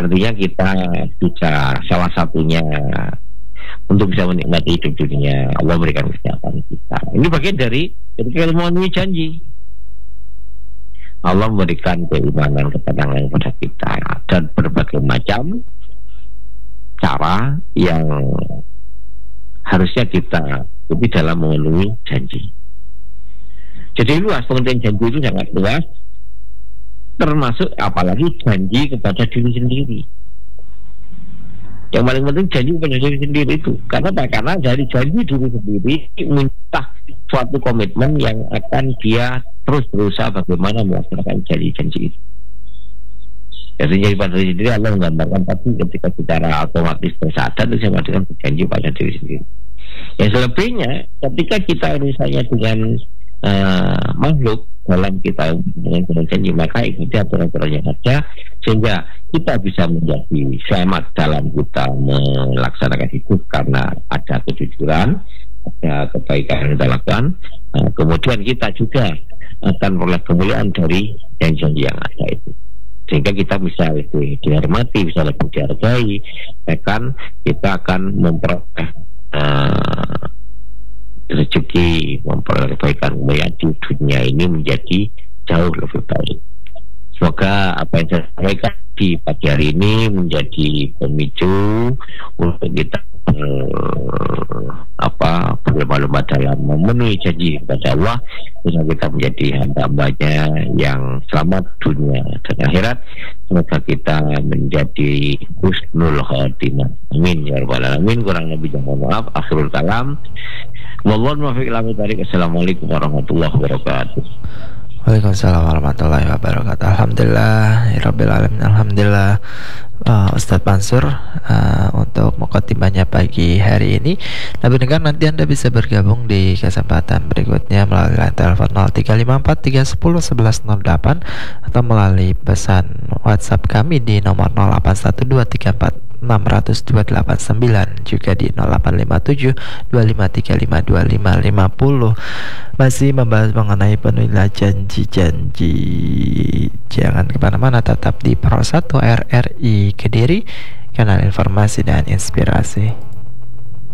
Artinya kita bisa salah satunya untuk bisa menikmati hidup dunia, Allah berikan kesehatan kita. Ini bagian dari ketika kita memenuhi janji. Allah memberikan keimanan, ketenangan kepada kita dan berbagai macam cara yang harusnya kita ikuti dalam memenuhi janji. Jadi luas, pengertian janji itu sangat luas, termasuk apalagi janji kepada diri sendiri. Yang paling penting janji kepada diri sendiri itu. Karena apa? Karena dari janji diri sendiri minta suatu komitmen yang akan dia terus berusaha bagaimana melaksanakan janji-janji itu. Jadi janji pada diri sendiri Allah menggambarkan tadi ketika secara otomatis bersadar itu sama dengan berjanji pada diri sendiri. Yang selebihnya ketika kita misalnya dengan makhluk dalam kita dengan janji, maka ikuti aturan-aturan yang ada sehingga kita bisa menjadi selamat dalam kita melaksanakan hidup karena ada kejujuran, ada kebaikan yang kita lakukan. Kemudian kita juga akan memperoleh kemuliaan dari janji-janji yang ada itu, sehingga kita bisa lebih dihormati, bisa lebih dihargai, bahkan kita akan memperoleh rezeki, memperoleh kebaikan kemuliaan di dunia ini menjadi jauh lebih baik. Semoga apa yang saya sampaikan di pagi hari ini menjadi pemicu untuk kita berlomba-lomba dalam memenuhi janji kepada Allah, sehingga kita menjadi hamba-hambanya yang selamat dunia dan akhirat. Semoga kita menjadi husnul khotimah. Amin ya rabbal alamin. Kurang lebih jangan maaf. Akhirul kalam. Wallahu muwaffiq ila aqwamit. Assalamualaikum warahmatullahi wabarakatuh. Waalaikumsalam warahmatullahi wabarakatuh. Alhamdulillah rabbil alamin. Alhamdulillah Ustadz Mansur untuk mukadimahnya pagi hari ini. Nah, pendengar, nanti Anda bisa bergabung di kesempatan berikutnya melalui line telepon 0354 310 1108 atau melalui pesan WhatsApp kami di nomor 081234 600-289, juga di 0857 2535 masih membahas mengenai penuhilah janji-janji. Jangan kemana-mana, tetap di Pro 1 RRI Kediri, kanal informasi dan inspirasi.